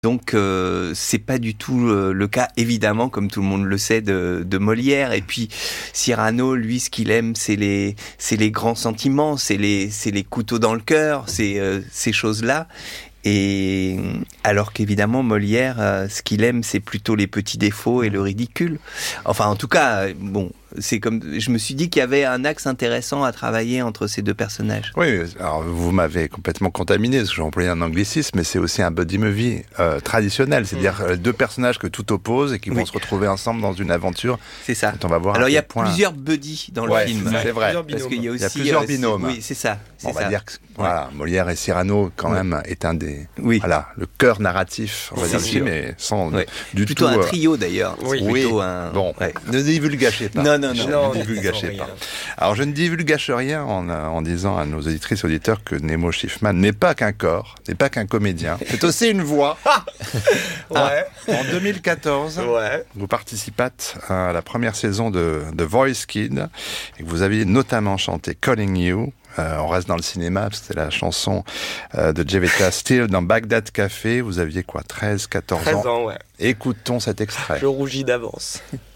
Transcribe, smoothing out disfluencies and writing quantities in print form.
Donc c'est pas du tout le cas, évidemment, comme tout le monde le sait, de Molière. Et puis Cyrano, lui, ce qu'il aime, c'est les grands sentiments, c'est les couteaux dans le cœur, c'est ces choses-là. Et alors qu'évidemment Molière, ce qu'il aime, c'est plutôt les petits défauts et le ridicule. Enfin, en tout cas, bon, c'est comme je me suis dit qu'il y avait un axe intéressant à travailler entre ces deux personnages. Oui, alors vous m'avez complètement contaminé parce que j'ai employé un anglicisme, mais c'est aussi un buddy movie traditionnel, c'est-à-dire deux personnages que tout oppose et qui vont se retrouver ensemble dans une aventure. C'est ça. On va voir. Alors il y a plusieurs buddies dans le film. C'est vrai. Parce qu'il y a aussi plusieurs binômes. Oui, c'est ça. On va dire que voilà, Molière et Cyrano quand même est un des le cœur narratif, on va dire du film, mais sans du plutôt tout un trio d'ailleurs. Oui. Bon, ne divulgâchez pas. Non. Ne divulgâchez pas. Alors je ne divulgâche rien en disant à nos auditrices et auditeurs que Nemo Schiffman n'est pas qu'un corps, n'est pas qu'un comédien, c'est aussi une voix. En 2014, vous participâtes à la première saison de The Voice Kid et vous aviez notamment chanté Calling You. On reste dans le cinéma, parce que c'était la chanson de Jevetta Steele dans Bagdad Café. Vous aviez 13, 14 ans. 13 ans, ouais. Écoutons cet extrait. Je rougis d'avance.